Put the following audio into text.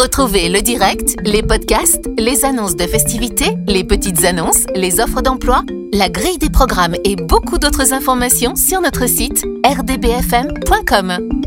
Retrouvez le direct, les podcasts, les annonces de festivités, les petites annonces, les offres d'emploi, la grille des programmes et beaucoup d'autres informations sur notre site rdbfm.com.